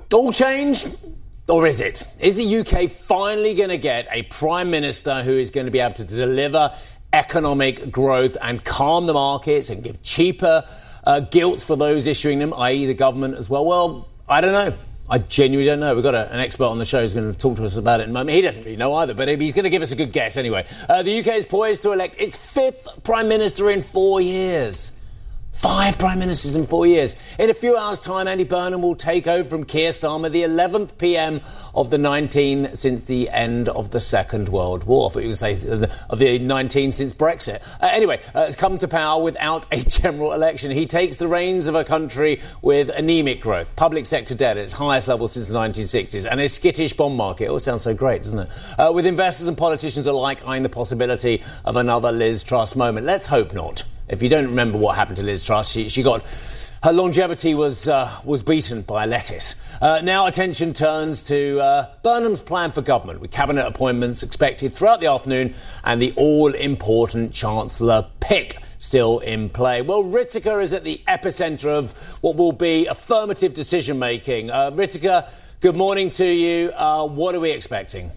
All change? Or is it? Is the UK finally going to get a Prime Minister who is going to be able to deliver economic growth and calm the markets and give cheaper gilts for those issuing them, i.e. the government as well? Well, I don't know. I genuinely don't know. We've got an expert on the show who's going to talk to us about it in a moment. He doesn't really know either, but he's going to give us a good guess anyway. The UK is poised to elect its 5th Prime Minister in 4 years. 5 Prime Ministers in 4 years. In a few hours' time, Andy Burnham will take over from Keir Starmer, the 11th PM of the 19 since the end of the Second World War. I thought you were going to say of the 19 since Brexit. Anyway, it's come to power without a general election. He takes the reins of a country with anemic growth, public sector debt at its highest level since the 1960s, and a skittish bond market. Oh, it sounds so great, doesn't it? With investors and politicians alike eyeing the possibility of another Liz Truss moment. Let's hope not. If you don't remember what happened to Liz Truss, she got... Her longevity was beaten by lettuce. Now attention turns to Burnham's plan for government, with cabinet appointments expected throughout the afternoon and the all-important Chancellor pick still in play. Well, Ritika is at the epicentre of what will be affirmative decision-making. Ritika, good morning to you. What are we expecting?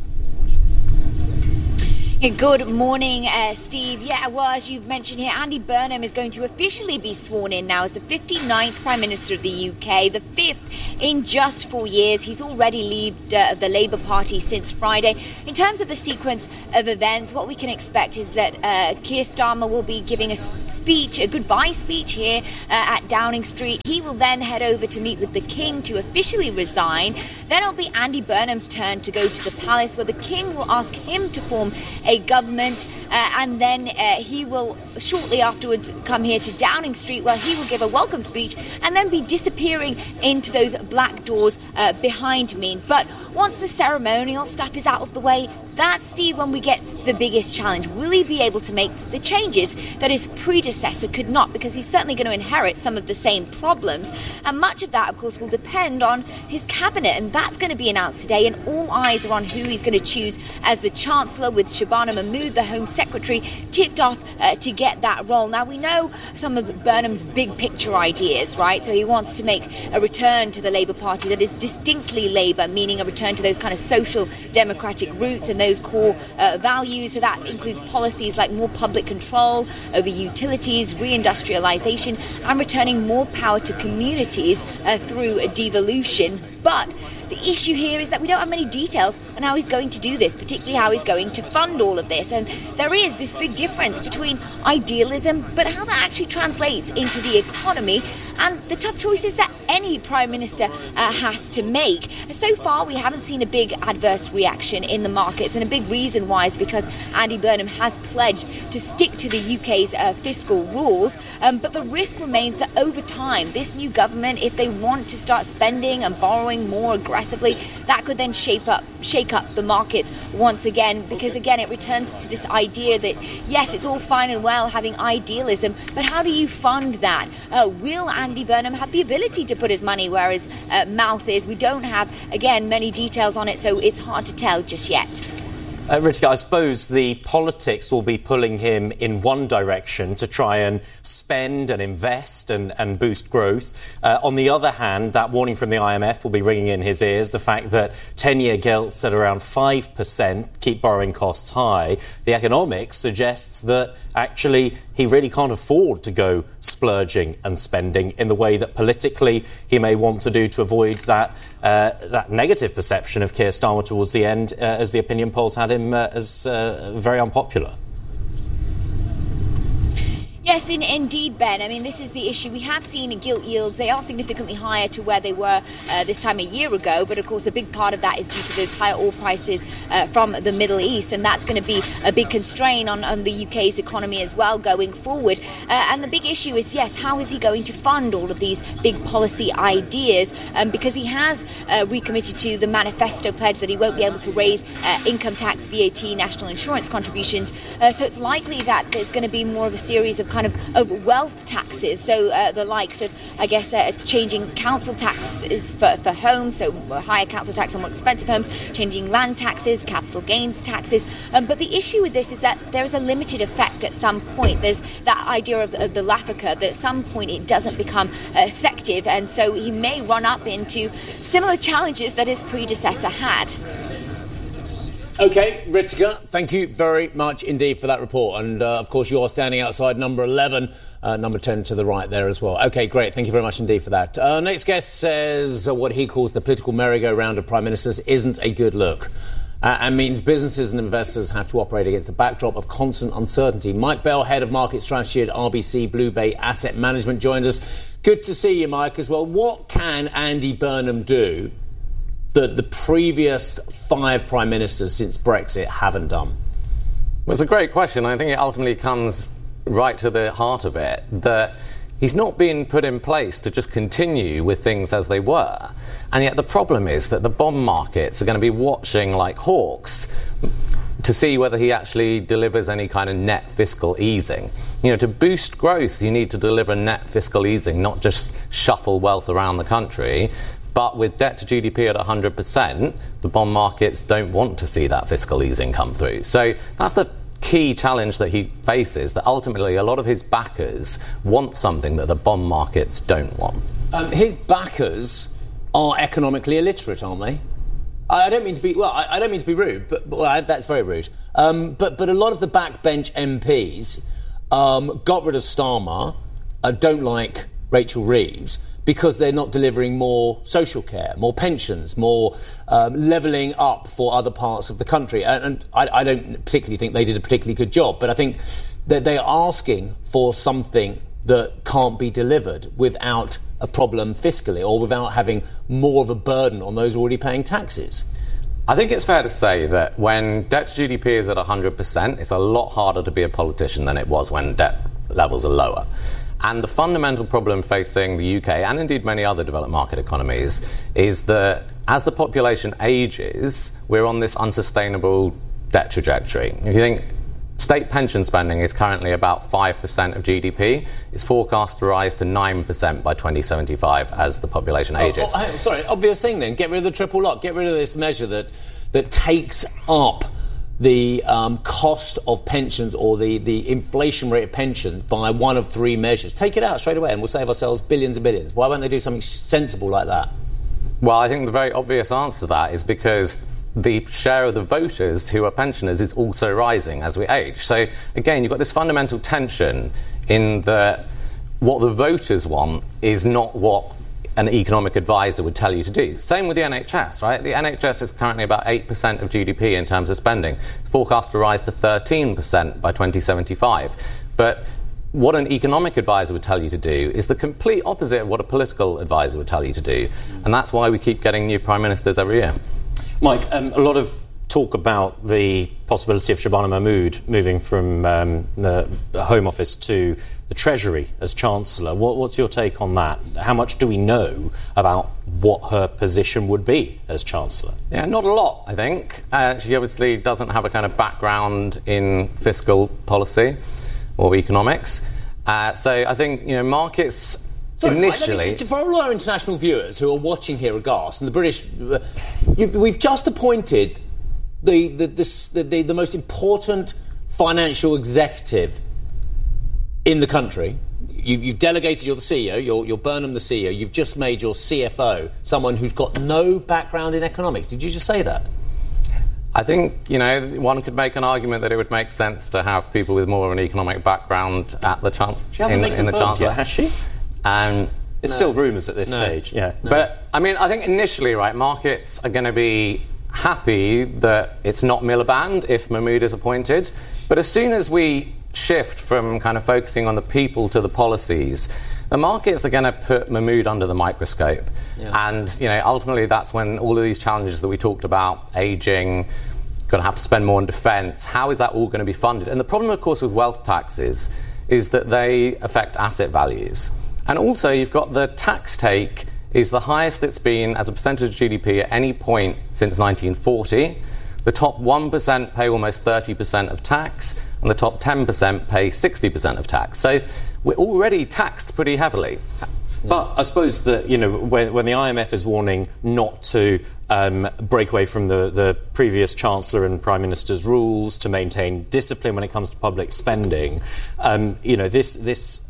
Good morning, Steve. Yeah, well, as you've mentioned here, Andy Burnham is going to officially be sworn in now as the 59th Prime Minister of the UK, the 5th in just 4 years. He's already led the Labour Party since Friday. In terms of the sequence of events, what we can expect is that Keir Starmer will be giving a speech, a goodbye speech here at Downing Street. He will then head over to meet with the King to officially resign. Then it'll be Andy Burnham's turn to go to the palace, where the King will ask him to form a government, and then he will shortly afterwards come here to Downing Street, where he will give a welcome speech and then be disappearing into those black doors behind me. But once the ceremonial stuff is out of the way, that's, Steve, when we get the biggest challenge. Will he be able to make the changes that his predecessor could not? Because he's certainly going to inherit some of the same problems. And much of that, of course, will depend on his cabinet. And that's going to be announced today. And all eyes are on who he's going to choose as the Chancellor, with Shabana Mahmood, the Home Secretary, tipped off to get that role. Now, we know some of Burnham's big picture ideas, right? So he wants to make a return to the Labour Party that is distinctly Labour, meaning a return to those kind of social democratic roots and those core values. So that includes policies like more public control over utilities, reindustrialisation, and returning more power to communities through devolution. But the issue here is that we don't have many details on how he's going to do this, particularly how he's going to fund all of this. And there is this big difference between idealism, but how that actually translates into the economy and the tough choices that any Prime Minister has to make. So far, we haven't seen a big adverse reaction in the markets, and a big reason why is because Andy Burnham has pledged to stick to the UK's fiscal rules. But the risk remains that over time, this new government, if they want to start spending and borrowing more aggressively, that could then shake up the markets once again, because again it returns to this idea that yes, it's all fine and well having idealism, but how do you fund that? Will Andy Burnham have the ability to put his money where his mouth is? We don't have, again, many details on it, so it's hard to tell just yet. Richard, I suppose the politics will be pulling him in one direction to try and spend and invest and boost growth. On the other hand, that warning from the IMF will be ringing in his ears, the fact that 10-year gilts at around 5% keep borrowing costs high. The economics suggests that actually he really can't afford to go splurging and spending in the way that politically he may want to do to avoid that negative perception of Keir Starmer towards the end, as the opinion polls had him as very unpopular. Yes, indeed, Ben. I mean, this is the issue. We have seen gilt yields. They are significantly higher to where they were this time a year ago. But, of course, a big part of that is due to those higher oil prices from the Middle East. And that's going to be a big constraint on the UK's economy as well going forward. And the big issue is, yes, how is he going to fund all of these big policy ideas? Because he has recommitted to the manifesto pledge that he won't be able to raise income tax, VAT, national insurance contributions. So it's likely that there's going to be more of a series of of wealth taxes, so the likes of, I guess, changing council taxes for homes, so higher council tax on more expensive homes, changing land taxes, capital gains taxes. But the issue with this is that there is a limited effect at some point. There's that idea of the Laffer curve, that at some point it doesn't become effective attractive, and so he may run up into similar challenges that his predecessor had. OK, Ritika, thank you very much indeed for that report. And, of course, you are standing outside number 11, number 10 to the right there as well. OK, great. Thank you very much indeed for that. Next guest says what he calls the political merry-go-round of prime ministers isn't a good look and means businesses and investors have to operate against the backdrop of constant uncertainty. Mike Bell, head of market strategy at RBC Blue Bay Asset Management, joins us. Good to see you, Mike, as well. What can Andy Burnham do that the previous 5 prime ministers since Brexit haven't done? Well, it's a great question. I think it ultimately comes right to the heart of it, that he's not been put in place to just continue with things as they were. And yet the problem is that the bond markets are going to be watching like hawks to see whether he actually delivers any kind of net fiscal easing. You know, to boost growth, you need to deliver net fiscal easing, not just shuffle wealth around the country. But with debt to GDP at 100%, the bond markets don't want to see that fiscal easing come through. So that's the key challenge that he faces, that ultimately a lot of his backers want something that the bond markets don't want. His backers are economically illiterate, aren't they? I don't mean to be I don't mean to be rude, but that's very rude. But a lot of the backbench MPs got rid of Starmer, don't like Rachel Reeves, because they're not delivering more social care, more pensions, more levelling up for other parts of the country. And I don't particularly think they did a particularly good job, but I think that they're asking for something that can't be delivered without a problem fiscally or without having more of a burden on those already paying taxes. I think it's fair to say that when debt to GDP is at 100%, it's a lot harder to be a politician than it was when debt levels are lower. And the fundamental problem facing the UK, and indeed many other developed market economies, is that as the population ages, we're on this unsustainable debt trajectory. If you think state pension spending is currently about 5% of GDP, it's forecast to rise to 9% by 2075 as the population ages. Sorry, obvious thing then. Get rid of the triple lock. Get rid of this measure that takes up the cost of pensions or the inflation rate of pensions by one of 3 measures. Take it out straight away and we'll save ourselves billions and billions. Why won't they do something sensible like that? Well, I think the very obvious answer to that is because the share of the voters who are pensioners is also rising as we age. So, again, you've got this fundamental tension in that what the voters want is not what an economic advisor would tell you to do. Same with the NHS, right? The NHS is currently about 8% of GDP in terms of spending. It's forecast to rise to 13% by 2075. But what an economic advisor would tell you to do is the complete opposite of what a political advisor would tell you to do. And that's why we keep getting new prime ministers every year. Mike, a lot of talk about the possibility of Shabana Mahmood moving from the Home Office to the Treasury as Chancellor. What's your take on that? How much do we know about what her position would be as Chancellor? Yeah, not a lot, I think. She obviously doesn't have a kind of background in fiscal policy or economics. So I think, markets... Sorry, initially, for all our international viewers who are watching here aghast, and the British, we've just appointed the most important financial executive in the country. You've delegated, you're the CEO, you're Burnham the CEO. You've just made your CFO someone who's got no background in economics. Did you just say that? I think, one could make an argument that it would make sense to have people with more of an economic background at the Chancellor. She hasn't been confirmed yet, has she? It's still rumours at this stage, yeah. No. But, I think initially, right, markets are going to be happy that it's not Miliband if Mahmood is appointed. But as soon as we shift from kind of focusing on the people to the policies, the markets are going to put Mahmood under the microscope. Yeah. And, ultimately that's when all of these challenges that we talked about, ageing, going to have to spend more on defence, how is that all going to be funded? And the problem, of course, with wealth taxes is that they affect asset values. And also, you've got the tax take is the highest it's been as a percentage of GDP at any point since 1940. The top 1% pay almost 30% of tax, and the top 10% pay 60% of tax. So we're already taxed pretty heavily. But I suppose that, when the IMF is warning not to break away from the previous Chancellor and Prime Minister's rules, to maintain discipline when it comes to public spending, this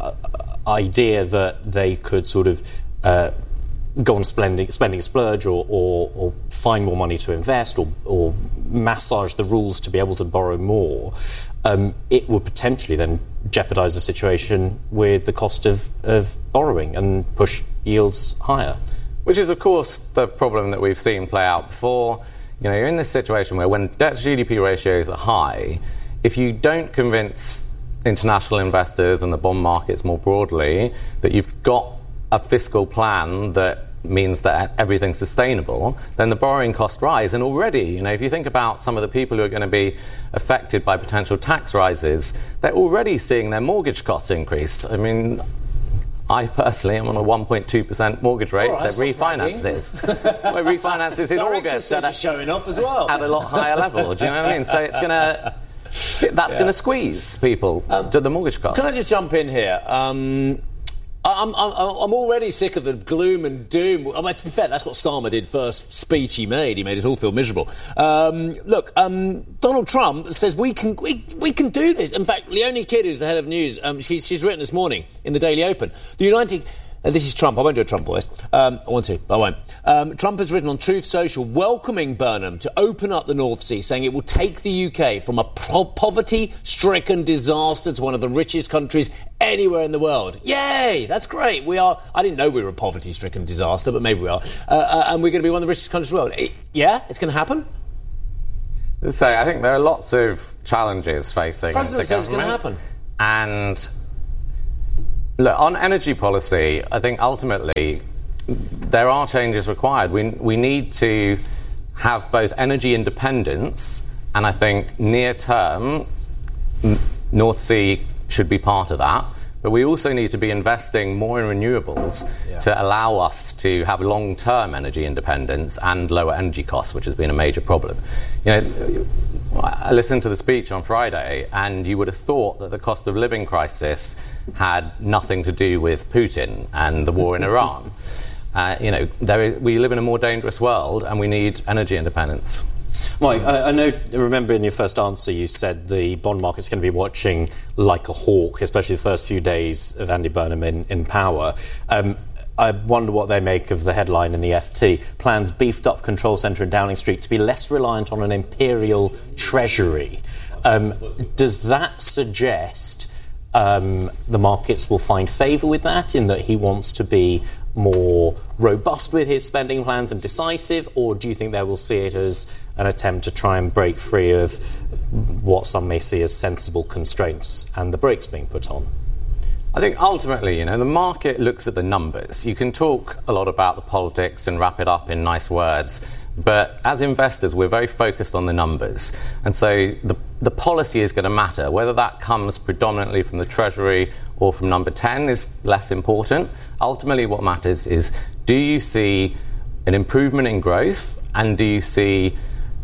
idea that they could sort of go on spending splurge or find more money to invest or massage the rules to be able to borrow more, it would potentially then jeopardise the situation with the cost of borrowing and push yields higher. Which is, of course, the problem that we've seen play out before. You're in this situation where when debt-to-GDP ratios are high, if you don't convince international investors and the bond markets more broadly that you've got a fiscal plan that means that everything's sustainable, then the borrowing costs rise. And already, if you think about some of the people who are going to be affected by potential tax rises, they're already seeing their mortgage costs increase. I mean, I personally am on a 1.2% mortgage rate that refinances. Well, it refinances in August showing off as well at a lot higher level. Do you know what I mean? So it's going to squeeze people to the mortgage costs. Can I just jump in here? I'm already sick of the gloom and doom. I mean, to be fair, that's what Starmer did first speech he made. He made us all feel miserable. Look, Donald Trump says we can do this. In fact, Leonie Kidd, who's the head of news, she's written this morning in the Daily Open. The United... this is Trump. I won't do a Trump voice. I want to, but I won't. Trump has written on Truth Social welcoming Burnham to open up the North Sea, saying it will take the UK from a poverty-stricken disaster to one of the richest countries anywhere in the world. Yay! That's great. We are... I didn't know we were a poverty-stricken disaster, but maybe we are. And we're going to be one of the richest countries in the world. Yeah? It's going to happen? So I think there are lots of challenges facing the President says it's going to happen. And... look, on energy policy, I think ultimately there are changes required. We need to have both energy independence, and I think near term, North Sea should be part of that. But we also need to be investing more in renewables to allow us to have long-term energy independence and lower energy costs, which has been a major problem. I listened to the speech on Friday, and you would have thought that the cost of living crisis had nothing to do with Putin and the war in Iran. We live in a more dangerous world, and we need energy independence. Mike, I remember in your first answer you said the bond market's going to be watching like a hawk, especially the first few days of Andy Burnham in power. I wonder what they make of the headline in the FT. Plans beefed up control centre in Downing Street to be less reliant on an imperial treasury. Does that suggest the markets will find favour with that, in that he wants to be more robust with his spending plans and decisive, or do you think they will see it as an attempt to try and break free of what some may see as sensible constraints and the brakes being put on? I think ultimately, the market looks at the numbers. You can talk a lot about the politics and wrap it up in nice words, but as investors, we're very focused on the numbers. And so the policy is going to matter. Whether that comes predominantly from the Treasury or from number 10 is less important. Ultimately, what matters is, do you see an improvement in growth, and do you see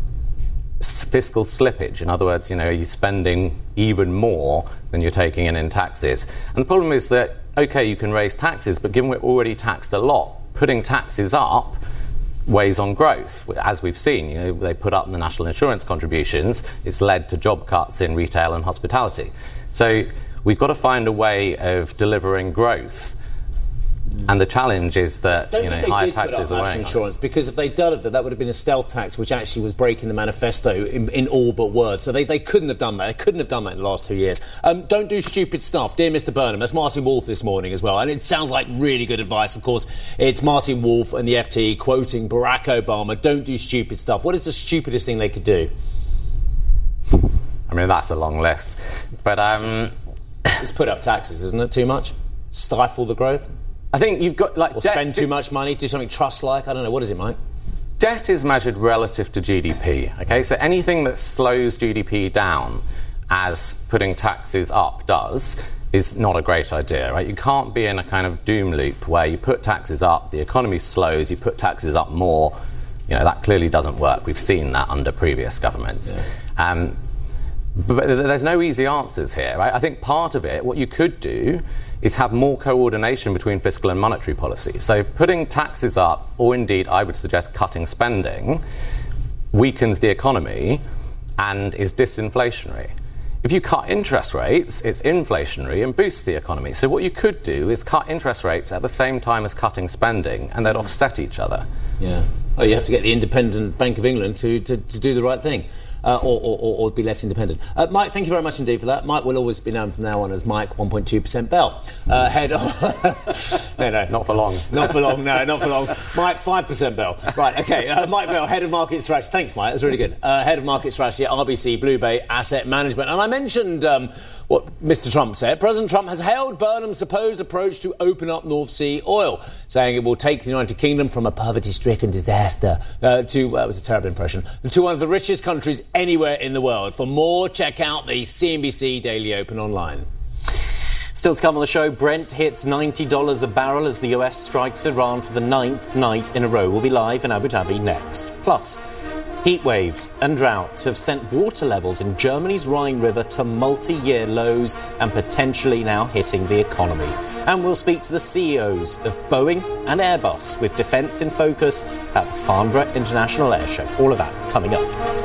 fiscal slippage? In other words, are you spending even more than you're taking in taxes? And the problem is that, OK, you can raise taxes, but given we're already taxed a lot, putting taxes up weighs on growth. As we've seen, they put up the national insurance contributions. It's led to job cuts in retail and hospitality. So we've got to find a way of delivering growth. And the challenge is that higher taxes are weighing insurance, because if they'd done it, that would have been a stealth tax, which actually was breaking the manifesto in all but words. So they couldn't have done that. They couldn't have done that in the last 2 years. Don't do stupid stuff. Dear Mr. Burnham, that's Martin Wolf this morning as well. And it sounds like really good advice. Of course, it's Martin Wolf and the FT quoting Barack Obama. Don't do stupid stuff. What is the stupidest thing they could do? I mean, that's a long list. But it's put up taxes, isn't it? Too much? Stifle the growth? I think you've got, or spend too much money, do something trust-like. I don't know. What is it, Mike? Debt is measured relative to GDP. Okay, so anything that slows GDP down, as putting taxes up does, is not a great idea, right? You can't be in a kind of doom loop where you put taxes up, the economy slows, you put taxes up more. That clearly doesn't work. We've seen that under previous governments. But there's no easy answers here, right? I think part of it, what you could do is have more coordination between fiscal and monetary policy. So putting taxes up, or indeed, I would suggest cutting spending, weakens the economy and is disinflationary. If you cut interest rates, it's inflationary and boosts the economy. So what you could do is cut interest rates at the same time as cutting spending, and they'd offset each other. Yeah. Oh, you have to get the independent Bank of England to do the right thing. Or be less independent. Mike, thank you very much indeed for that. Mike will always be known from now on as Mike 1.2% Bell. Head of... no. Not for long. Not for long, no, not for long. Mike 5% Bell. Right, OK. Mike Bell, Head of Market Strategy. Thanks, Mike. That was really good. Head of Market Strategy at RBC Blue Bay Asset Management. And I mentioned what Mr Trump said. President Trump has hailed Burnham's supposed approach to open up North Sea oil, saying it will take the United Kingdom from a poverty-stricken disaster to... that was a terrible impression. To one of the richest countries anywhere in the world. For more, check out the CNBC Daily Open online. Still to come on the show, Brent hits $90 a barrel as the US strikes Iran for the 9th night in a row. We'll be live in Abu Dhabi next. Plus, heat waves and droughts have sent water levels in Germany's Rhine River to multi-year lows and potentially now hitting the economy. And we'll speak to the CEOs of Boeing and Airbus with defence in focus at the Farnborough International Air Show. All of that coming up.